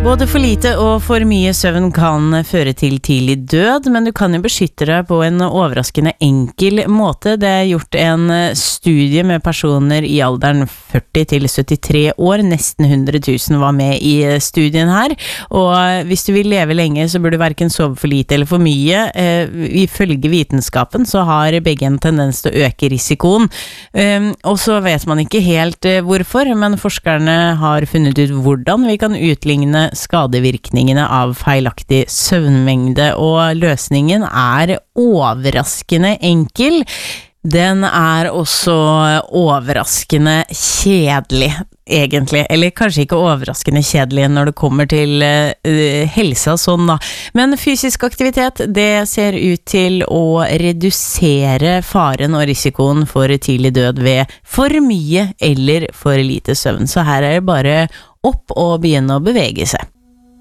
Både for lite og for mye søvn kan føre til tidlig død, men du kan jo beskytte deg på en overraskende enkel måte. Det er gjort en studie med personer i alderen 40 til 73 år. Nesten 100 000 var med i studien her. Og hvis du vil leve lenge, så burde du hverken sove for lite eller for mye. Ifølge vitenskapen så har begge en tendens til å øke risikoen. Og så vet man ikke helt hvorfor, men forskerne har funnet ut hvordan vi kan utligne skadevirkningene av feilaktig søvnmengde, og løsningen er overraskende enkel. Den er også overraskende kjedelig, egentlig. Eller kanskje ikke overraskende kjedelig når det kommer til helsa sånn da. Men fysisk aktivitet, det ser ut til å redusere faren og risikoen for tidlig død ved for mye eller for lite søvn. Så her er det bare opp og begynne å bevege seg.